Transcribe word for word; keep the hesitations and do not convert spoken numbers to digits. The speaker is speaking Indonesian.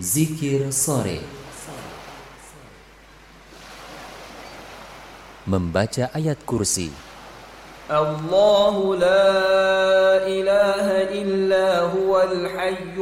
Zikir sore. Membaca ayat kursi. Allahu la ilaha illa huwal hayy